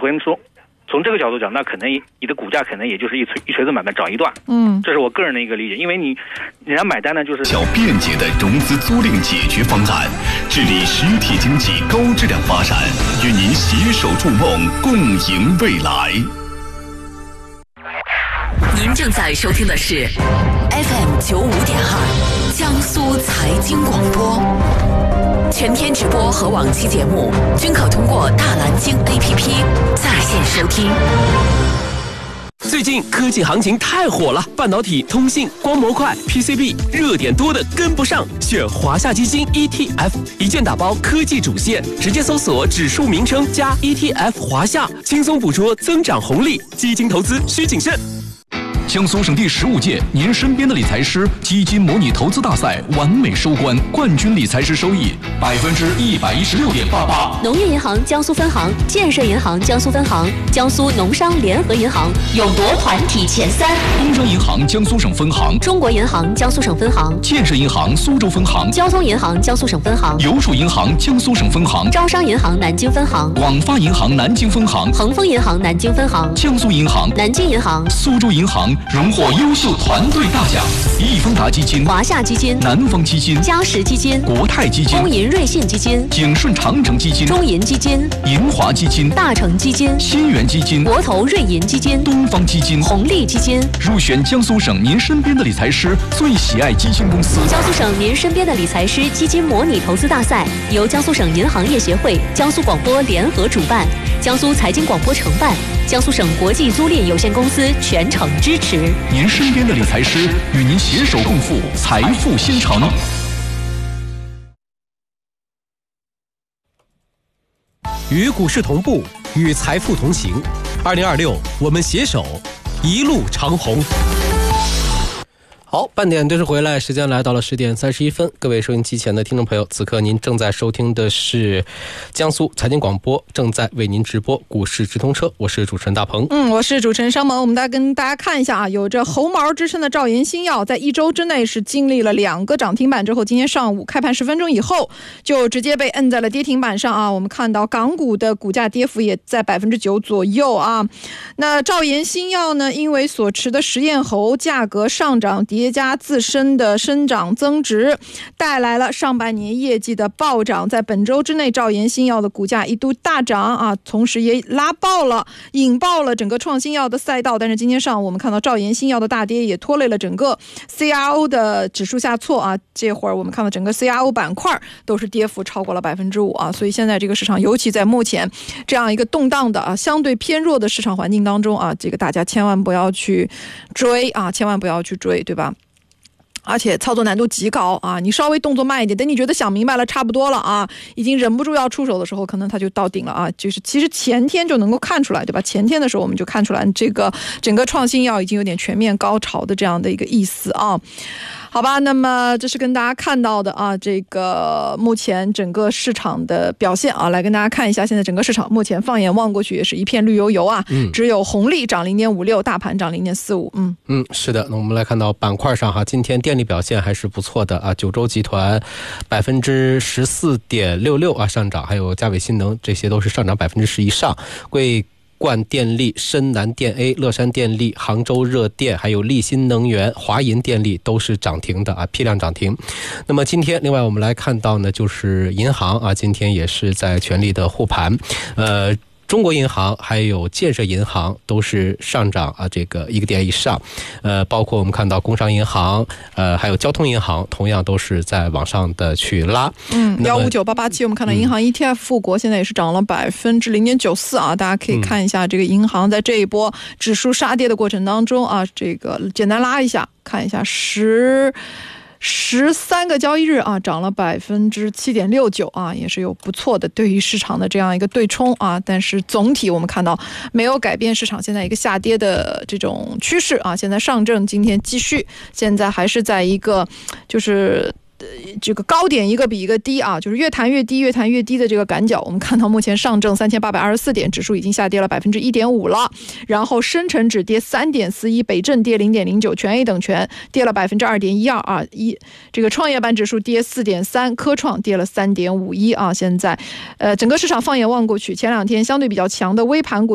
会说从这个角度讲，那可能你的股价可能也就是一锤子买卖涨一段。这是我个人的一个理解，因为人家买单呢就是较便捷的融资租赁解决方案，致力实体经济高质量发展，与您携手筑梦，共赢未来。 您正在收听的是 FM 95.2江苏财经广播，全天直播和往期节目均可通过大蓝鲸 APP 在线收听。 最近科技行情太火了，半导体、通信、光模块、PCB 热点多的跟不上，选华夏基金 ETF， 一键打包科技主线，直接搜索指数名称加 ETF 华夏，轻松捕捉增长红利。基金投资需谨慎。 江苏省第15届您身边的理财师基金模拟投资大赛完美收官，冠军理财师收益116.88%。 农业银行江苏分行、建设银行江苏分行、江苏农商联合银行勇夺团体前3。 工商银行江苏省分行、 中国银行江苏省分行、 建设银行苏州分行、 交通银行江苏省分行、 邮储银行江苏省分行、 招商银行南京分行、 广发银行南京分行、 恒丰银行南京分行、 江苏银行、 南京银行、 苏州银行荣获优秀团队大奖。易丰达基金、 华夏基金、 南方基金、 嘉实基金、 国泰基金、 工银瑞信基金、 景顺长城基金、 中银基金、 银华基金、 大成基金、 新源基金、 国投瑞银基金、 东方基金、 红利基金， 入选江苏省您身边的理财师最喜爱基金公司。 江苏省您身边的理财师基金模拟投资大赛由江苏省银行业协会、江苏广播联合主办，江苏财经广播承办，江苏省国际租赁有限公司全程支持。 您身边的理财师与您携手共赴财富新城。 与股市同步，与财富同行。2026，我们携手一路长虹。好，半点对时回来，时间来到了10点31分。各位收音机前的听众朋友，此刻您正在收听的是江苏财经广播，正在为您直播股市直通车，我是主持人大鹏。 我是主持人商萌。我们跟大家看一下啊，有着猴毛之称的兆研新药，在1周之内是经历了2个涨停板之后，今天上午开盘10分钟以后，就直接被摁在了跌停板上啊。我们看到港股的股价跌幅也在9%左右啊。那兆研新药呢，因为所持的实验猴价格上涨叠加自身的生长增值，带来了上半年业绩的暴涨。在本周之内，兆研新药的股价一度大涨啊，同时也引爆了整个创新药的赛道。但是今天上午我们看到兆研新药的大跌，也拖累了整个 CRO 的指数下挫啊。这会儿我们看到整个 CRO 板块都是跌幅超过了5%啊。所以现在这个市场，尤其在目前这样一个动荡的相对偏弱的市场环境当中啊，这个大家千万不要去追啊，千万不要去追，对吧？而且操作难度极高啊！你稍微动作慢一点，等你觉得想明白了，差不多了啊，已经忍不住要出手的时候，可能它就到顶了啊！就是其实前天就能够看出来，对吧？前天的时候我们就看出来，这个整个创新药已经有点全面高潮的这样的一个意思啊。好吧，那么这是跟大家看到的啊，这个目前整个市场的表现啊，来跟大家看一下现在整个市场目前放眼望过去也是一片绿油油啊，只有红利涨0.56%，大盘涨0.45%。 是的，那我们来看到板块上哈，今天电力表现还是不错的啊，九州集团14.66%啊上涨，还有嘉伟新能这些都是上涨10%以上，桂冠电力、深南电 A、乐山电力、杭州热电还有立新能源、华银电力都是涨停的啊，批量涨停。那么今天另外我们来看到呢，就是银行啊，今天也是在全力的护盘，中国银行还有建设银行都是上涨啊，这个1个点以上，包括我们看到工商银行，还有交通银行，同样都是在往上的去拉。 159,887，我们看到银行 ETF 富国现在也是涨了0.94%啊，大家可以看一下这个银行在这一波指数杀跌的过程当中啊，这个简单拉一下，看一下13个交易日啊，涨了7.69%啊，也是有不错的对于市场的这样一个对冲啊。但是总体我们看到没有改变市场现在一个下跌的这种趋势啊。现在上证今天继续，现在还是在一个就是这个高点一个比一个低啊，就是越弹越低的这个赶脚。我们看到目前上证3824点，指数已经下跌了1.5%了，然后深成指跌3.41%，北证跌0.09%，全 A 等权跌了2.12%啊，这个创业板指数跌4.3%，科创跌了3.51%啊。现在整个市场放眼望过去，前2天相对比较强的微盘股